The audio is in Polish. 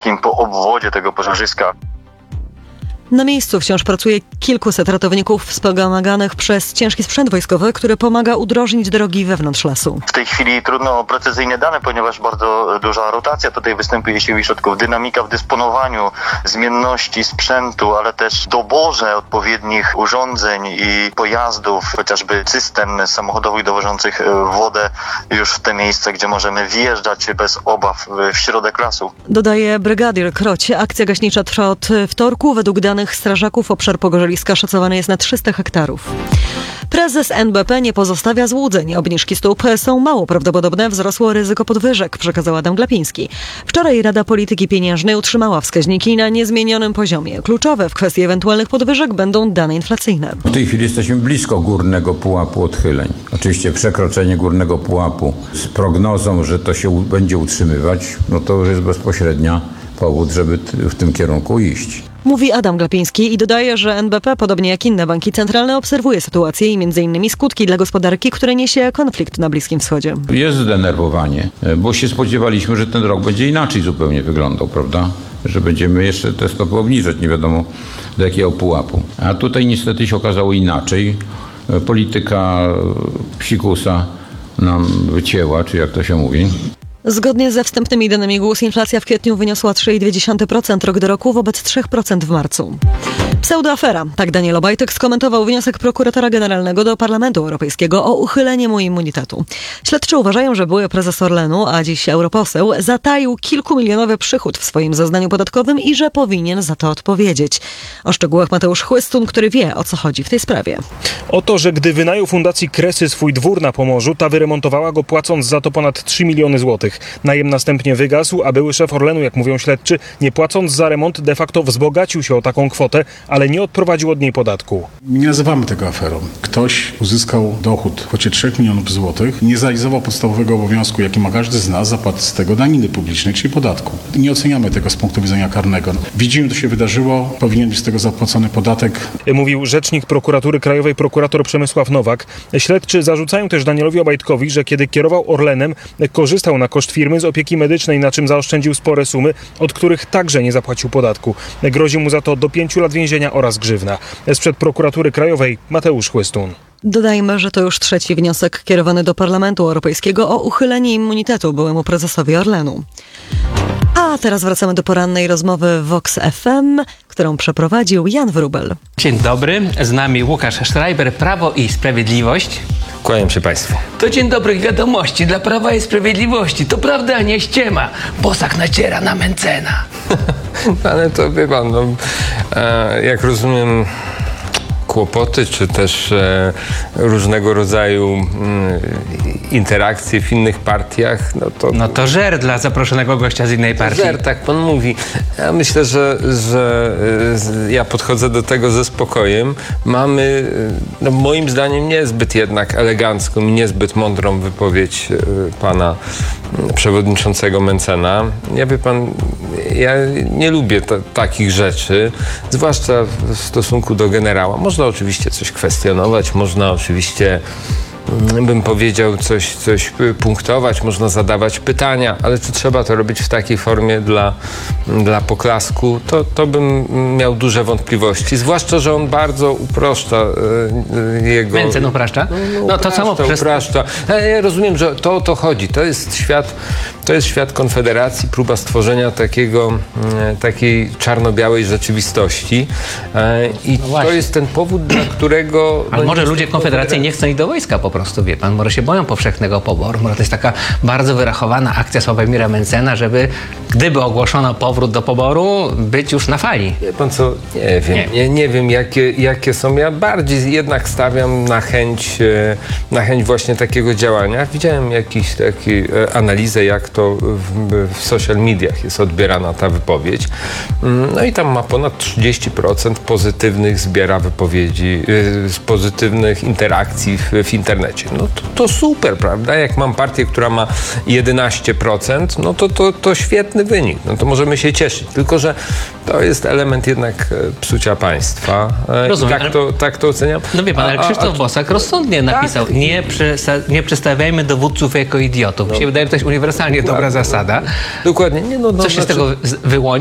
wszystkim po obwodzie tego pożarzyska. Na miejscu wciąż pracuje kilkuset ratowników wspomaganych przez ciężki sprzęt wojskowy, który pomaga udrożnić drogi wewnątrz lasu. W tej chwili trudno o precyzyjne dane, ponieważ bardzo duża rotacja tutaj występuje sił i środków. Dynamika w dysponowaniu, zmienności sprzętu, ale też doborze odpowiednich urządzeń i pojazdów, chociażby cystern samochodowych dowożących wodę już w te miejsca, gdzie możemy wjeżdżać bez obaw w środek lasu. Dodaje brygadier Kroć. Akcja gaśnicza trwa od wtorku. Według danych strażaków obszar pogorzeliska szacowany jest na 300 hektarów. Prezes NBP nie pozostawia złudzeń. Obniżki stóp są mało prawdopodobne. Wzrosło ryzyko podwyżek, przekazał Adam Glapiński. Wczoraj Rada Polityki Pieniężnej utrzymała wskaźniki na niezmienionym poziomie. Kluczowe w kwestii ewentualnych podwyżek będą dane inflacyjne. W tej chwili jesteśmy blisko górnego pułapu odchyleń. Oczywiście przekroczenie górnego pułapu z prognozą, że to się będzie utrzymywać, no to już jest bezpośrednia powód, żeby w tym kierunku iść. Mówi Adam Glapiński i dodaje, że NBP, podobnie jak inne banki centralne, obserwuje sytuację i m.in. skutki dla gospodarki, które niesie konflikt na Bliskim Wschodzie. Jest zdenerwowanie, bo się spodziewaliśmy, że ten rok będzie inaczej zupełnie wyglądał, prawda? Że będziemy jeszcze te stopy obniżać, nie wiadomo do jakiego pułapu. A tutaj niestety się okazało inaczej. Polityka psikusa nam wycięła, czy jak to się mówi. Zgodnie ze wstępnymi danymi GUS inflacja w kwietniu wyniosła 3,2% rok do roku wobec 3% w marcu. Pseudoafera. Tak Daniel Obajtek skomentował wniosek prokuratora generalnego do Parlamentu Europejskiego o uchylenie mu immunitetu. Śledczy uważają, że były prezes Orlenu, a dziś europoseł, zataił kilkumilionowy przychód w swoim zeznaniu podatkowym i że powinien za to odpowiedzieć. O szczegółach Mateusz Chłystun, który wie, o co chodzi w tej sprawie. O to, że gdy wynajął Fundacji Kresy swój dwór na Pomorzu, ta wyremontowała go płacąc za to ponad 3 miliony złotych. Najem następnie wygasł, a były szef Orlenu, jak mówią śledczy, nie płacąc za remont de facto wzbogacił się o taką kwotę, ale nie odprowadził od niej podatku. Nie nazywamy tego aferą. Ktoś uzyskał dochód w kwocie 3 milionów złotych, nie zrealizował podstawowego obowiązku, jaki ma każdy z nas, zapłaty z tego daniny publicznej, czyli podatku. Nie oceniamy tego z punktu widzenia karnego. Widzimy, co się wydarzyło, powinien być z tego zapłacony podatek. Mówił rzecznik Prokuratury Krajowej prokurator Przemysław Nowak. Śledczy zarzucają też Danielowi Obajtkowi, że kiedy kierował Orlenem, korzystał na koszt firmy z opieki medycznej, na czym zaoszczędził spore sumy, od których także nie zapłacił podatku. Grozi mu za to do 5 lat więzienia oraz grzywna. Sprzed Prokuratury Krajowej Mateusz Chłystun. Dodajmy, że to już trzeci wniosek kierowany do Parlamentu Europejskiego o uchylenie immunitetu byłemu prezesowi Orlenu. A teraz wracamy do porannej rozmowy Vox FM, którą przeprowadził Jan Wróbel. Dzień dobry, z nami Łukasz Schreiber, Prawo i Sprawiedliwość. Kłaniam się Państwu. To dzień dobrych wiadomości dla Prawa i Sprawiedliwości. To prawda, a nie ściema. Bosak naciera na Mencena. Ale to wie pan, no, jak rozumiem, kłopoty, czy też różnego rodzaju interakcje w innych partiach, No to żer dla zaproszonego gościa z innej partii. Żer, tak pan mówi. Ja myślę, że ja podchodzę do tego ze spokojem. Mamy, no moim zdaniem, niezbyt jednak elegancką i niezbyt mądrą wypowiedź pana przewodniczącego Mencena. Ja wie pan, ja nie lubię takich rzeczy, zwłaszcza w stosunku do generała. Można oczywiście coś kwestionować, można oczywiście, bym powiedział, coś punktować, można zadawać pytania, ale czy trzeba to robić w takiej formie dla poklasku, to bym miał duże wątpliwości. Zwłaszcza, że on bardzo upraszcza jego... Mencen upraszcza? No to samo upraszcza. Ja rozumiem, że o to chodzi. To jest świat Konfederacji, próba stworzenia takiej czarno-białej rzeczywistości. I no to jest ten powód, dla którego... Ale może ludzie w Konfederacji nie chcą iść do wojska po prostu, wie pan. Może się boją powszechnego poboru. Może to jest taka bardzo wyrachowana akcja Sławomira Mencena, żeby, gdyby ogłoszono powrót do poboru, być już na fali. Wie pan co? Nie wiem, jakie są. Ja bardziej jednak stawiam na chęć właśnie takiego działania. Widziałem jakąś taką analizę, jak to w social mediach jest odbierana ta wypowiedź. No i tam ma ponad 30% pozytywnych zbiera wypowiedzi, pozytywnych interakcji w internecie. No to super, prawda? Jak mam partię, która ma 11%, no to świetny wynik. No to możemy się cieszyć. Tylko że to jest element jednak psucia państwa. Rozumiem. Tak to oceniam. No wie pan, ale Krzysztof Bosak rozsądnie napisał, nie przedstawiajmy dowódców jako idiotów. Mi się wydaje, że to jest uniwersalnie dobra zasada. Dokładnie. Co się z tego wyłoni?